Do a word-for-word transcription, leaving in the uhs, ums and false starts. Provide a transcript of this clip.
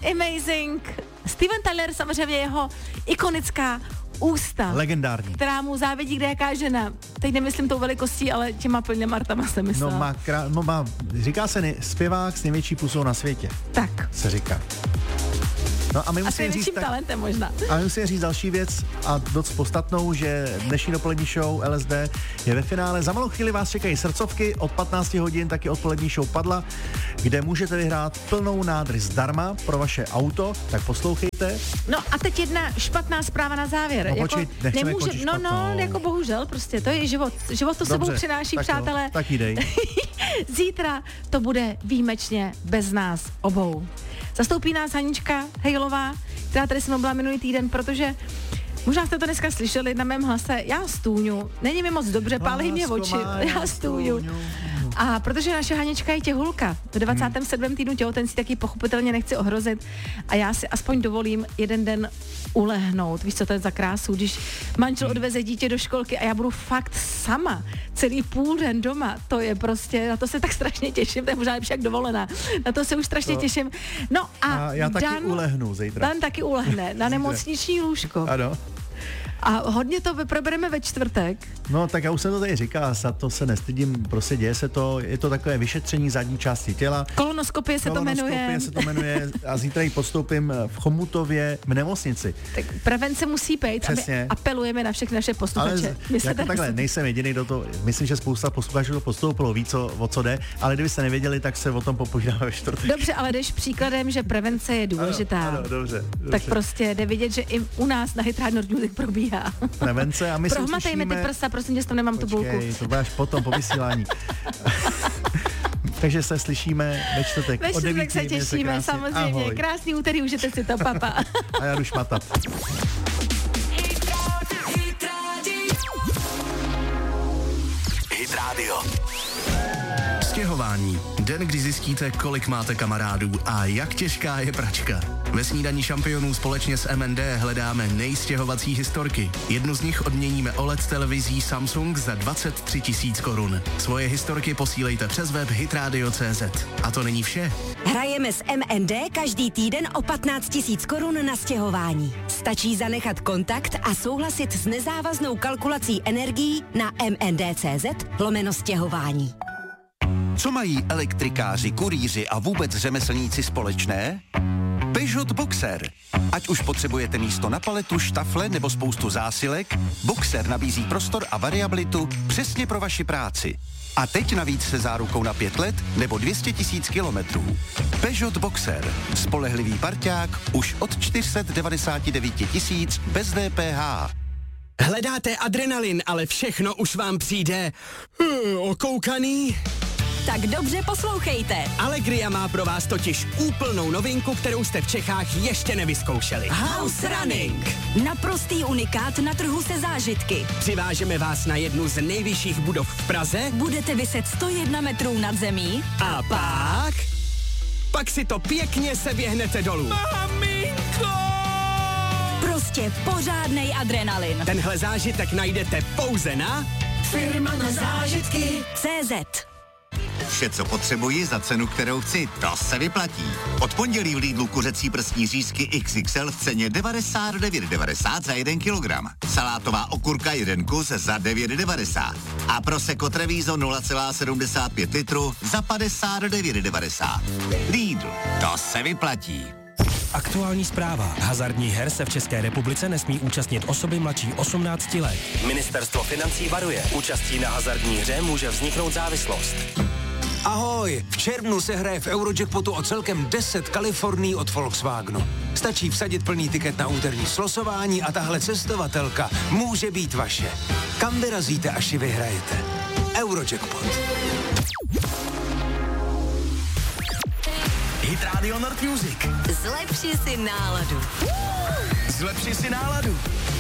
amazing. Steven Tyler, samozřejmě jeho ikonická ústa. Legendární. Která mu závidí kde jaká žena. Teď nemyslím tou velikostí, ale těma plně Martama jsem myslela. No má, krá, no má, říká se ne, zpěvák s největší pusou na světě. Tak. Se říká. No a my musíme říct tak, talentem možná. A my musíme říct další věc a dost podstatnou, že dnešní dopolední show L S D je ve finále. Za malou chvíli vás čekají srdcovky, od patnácti hodin taky odpolední show Padla, kde můžete vyhrát plnou nádrž zdarma pro vaše auto, tak poslouchejte. No a teď jedna špatná zpráva na závěr. No, jako, počkej, nemůže, no, no, jako bohužel, prostě to je život. Život to sebou přináší, tak přátelé. Jo, tak jdej. Zítra to bude výjimečně bez nás obou. Zastoupí nás Hanička Hejlová, která tady se mnou byla minulý týden, protože možná jste to dneska slyšeli na mém hlase, já stůňu, není mi moc dobře, pálí mě oči, já stůňu. A protože naše Hanička je těhulka, v dvacátém sedmém týdnu těhotenství, taky pochopitelně nechci ohrozit a já si aspoň dovolím jeden den ulehnout. Víš, co to je za krásu, když manžel odveze dítě do školky a já budu fakt sama celý půl den doma, to je prostě, na to se tak strašně těším, to je možná lepší jak dovolená, na to se už strašně to. těším. No a, a já taky Dan, ulehnu zítra. Dan taky ulehne na nemocniční lůžko. Ano. A hodně to probereme ve čtvrtek. No tak já už jsem to tady říkal, za to se nestydím, prostě děje se to, je to takové vyšetření zadní části těla. Kolonoskopie se to jmenuje. Kolonoskopie se to jmenuje a zítra ji podstoupím v Chomutově v nemocnici. Tak prevence musí být a my apelujeme na všechny naše posluchače. Ale jako takhle, se... nejsem jediný, do toho, myslím, že spousta posluchačů to postoupilo, ví, co, o co jde, ale kdybyste nevěděli, tak se o tom popovídáme ve čtvrtek. Dobře, ale jdeš příkladem, že prevence je důležitá. Ano, ano, dobře, dobře. Tak prostě jde vidět, že i u nás na Hit Radio Music probíhá. Prevence a my se Prohmatejme ty prsa, prosím tě, s tom nemám Počkej, tu bulku. to bude až potom po vysílání. Takže se slyšíme ve čtvrtek. Ve čtvrtek se těšíme, se samozřejmě. Ahoj. Krásný úterý, užijte si to, papa. A já jdu šmatat. Hit Radio. Stěhování. Den, kdy zjistíte, kolik máte kamarádů a jak těžká je pračka. Ve snídani šampionů společně s M N D hledáme nejstěhovací historky. Jednu z nich odměníme O L E D televizí Samsung za dvacet tři tisíc korun. Svoje historky posílejte přes web hitradio tečka cé zet. A to není vše. Hrajeme s M N D každý týden o patnáct tisíc korun na stěhování. Stačí zanechat kontakt a souhlasit s nezávaznou kalkulací energií na m n d tečka cé zet lomeno stěhování. Co mají elektrikáři, kurýři a vůbec řemeslníci společné? Peugeot Boxer. Ať už potřebujete místo na paletu, štafle nebo spoustu zásilek, Boxer nabízí prostor a variabilitu přesně pro vaši práci. A teď navíc se zárukou na pět let nebo dvě stě tisíc kilometrů. Peugeot Boxer. Spolehlivý parťák už od čtyři sta devadesát devět tisíc bez D P H. Hledáte adrenalin, ale všechno už vám přijde uh, okoukaný? Tak dobře poslouchejte. Allegria má pro vás totiž úplnou novinku, kterou jste v Čechách ještě nevyzkoušeli. House Running. Naprostý unikát na trhu se zážitky. Přivážeme vás na jednu z nejvyšších budov v Praze. Budete viset sto jedna metrů nad zemí. A pak... Pak si to pěkně seběhnete dolů. Maminko! Prostě pořádnej adrenalin. Tenhle zážitek najdete pouze na... Firma na zážitky C Z. Vše, co potřebuji za cenu, kterou chci, to se vyplatí. Od pondělí v Lidlu kuřecí prsní řízky X X L v ceně devadesát devět devadesát za jeden kilogram. Salátová okurka jeden kus za devět devadesát. A Prosecco Treviso nula celá sedmdesát pět litru za padesát devět devadesát. Lidl, to se vyplatí. Aktuální zpráva. Hazardní her se v České republice nesmí účastnit osoby mladší osmnácti let. Ministerstvo financí varuje. Účastí na hazardní hře může vzniknout závislost. Ahoj, v červnu se hraje v Eurojackpotu o celkem deset Kalifornií od Volkswagenu. Stačí vsadit plný tiket na úterní slosování a tahle cestovatelka může být vaše. Kam vyrazíte, až ji vyhrajete? Eurojackpot. Hit Radio North Music. Zlepši si náladu. Zlepši si náladu.